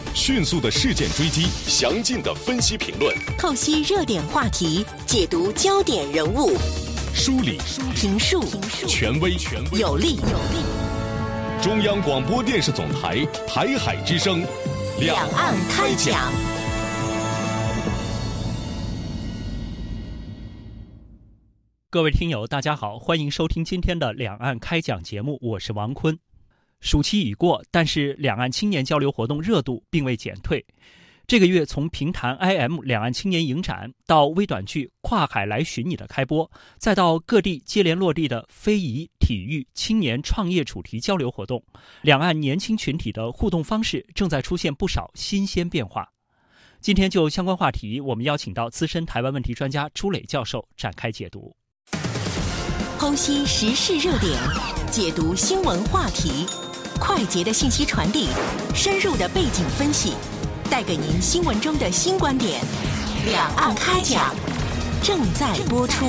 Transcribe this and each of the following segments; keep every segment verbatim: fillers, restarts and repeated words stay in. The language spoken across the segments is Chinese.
迅速的事件追击，详尽的分析评论， 透析热点话题，解读焦点人物， 梳理评述权威有力。 中央广播电视总台台海之声， 两岸开讲。 各位听友大家好，欢迎收听今天的两岸开讲节目，我是王坤。暑期已过，但是两岸青年交流活动热度并未减退。这个月从评弹 I M 两岸青年影展到微短剧《跨海来寻你》的开播，再到各地接连落地的非遗、体育、青年创业主题交流活动，两岸年轻群体的互动方式正在出现不少新鲜变化。今天就相关话题，我们邀请到资深台湾问题专家朱磊教授展开解读。 剖析时事热点，解读新闻话题，快捷的信息传递，深入的背景分析，带给您新闻中的新观点。两岸开讲正在播出。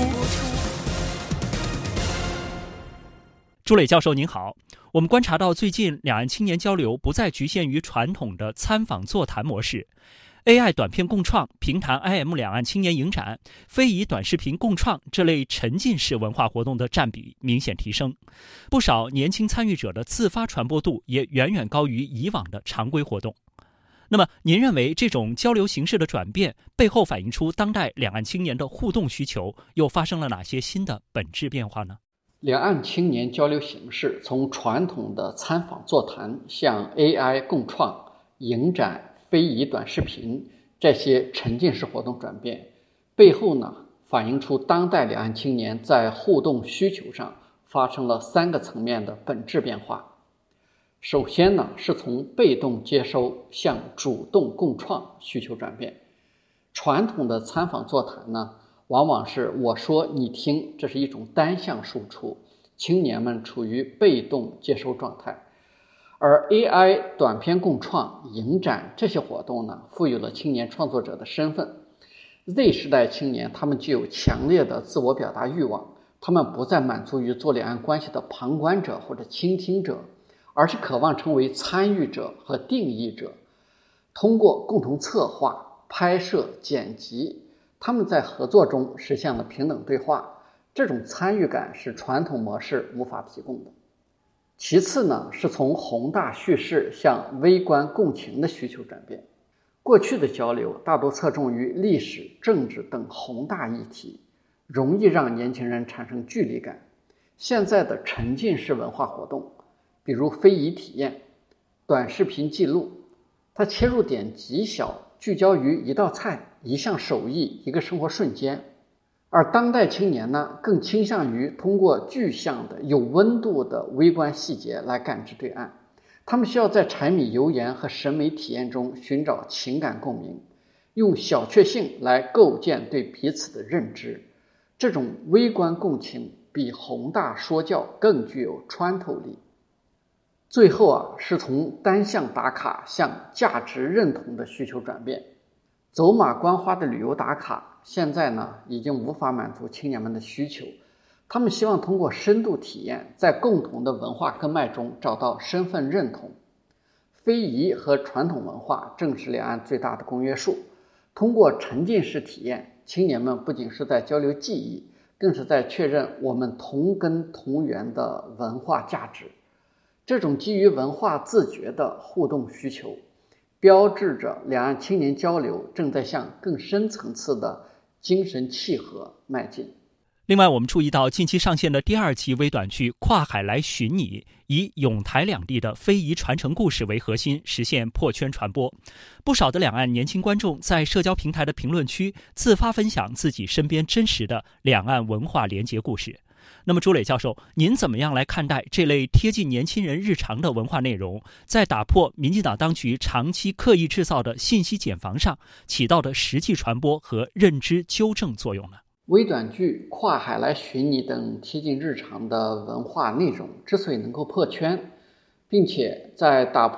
朱磊教授您好，我们观察到最近两岸青年交流不再局限于传统的参访座谈模式。A I 短片共创、评弹 I M 两岸青年影展、非遗短视频共创这类沉浸式文化活动的占比明显提升，不少年轻参与者的自发传播度也远远高于以往的常规活动。那么，您认为这种交流形式的转变背后反映出当代两岸青年的互动需求又发生了哪些新的本质变化呢？ 两岸青年交流形式从传统的参访座谈向 A I 共创、影展、非遗短视频这些沉浸式活动转变，背后呢反映出当代两岸青年在互动需求上发生了三个层面的本质变化。首先呢是从被动接收向主动共创需求转变。传统的参访座谈呢往往是我说你听，这是一种单向输出，青年们处于被动接收状态。而 A I 短片共创、影展这些活动呢，赋予了青年创作者的身份。Z 时代青年，他们具有强烈的自我表达欲望，他们不再满足于做两岸关系的旁观者或者倾听者，而是渴望成为参与者和定义者。通过共同策划、拍摄、剪辑，他们在合作中实现了平等对话。这种参与感是传统模式无法提供的。其次呢，是从宏大叙事向微观共情的需求转变。过去的交流大多侧重于历史、政治等宏大议题，容易让年轻人产生距离感。现在的沉浸式文化活动，比如非遗体验、短视频记录，它切入点极小，聚焦于一道菜、一项手艺、一个生活瞬间。而当代青年呢，更倾向于通过具象的、有温度的微观细节来感知对岸。他们需要在柴米油盐和审美体验中寻找情感共鸣，用小确幸来构建对彼此的认知。这种微观共情比宏大说教更具有穿透力。最后啊，是从单向打卡向价值认同的需求转变。走马观花的旅游打卡现在呢已经无法满足青年们的需求，他们希望通过深度体验，在共同的文化根脉中找到身份认同。非遗和传统文化正是两岸最大的公约数，通过沉浸式体验，青年们不仅是在交流记忆，更是在确认我们同根同源的文化价值。这种基于文化自觉的互动需求，标志着两岸青年交流正在向更深层次的精神契合迈进。 另外，我们注意到近期上线的第二期微短剧《跨海来寻你》，以永台两地的非遗传承故事为核心，实现破圈传播。不少的两岸年轻观众在社交平台的评论区自发分享自己身边真实的两岸文化连结故事。那么朱磊教授，您怎么样来看待这类贴近年轻人日常的文化内容，在打破民进党当局长期刻意制造的信息茧房上起到的实际传播和认知纠正作用呢？ 微短剧、跨海来寻你等贴近日常的文化内容之所以能够破圈，并且在打破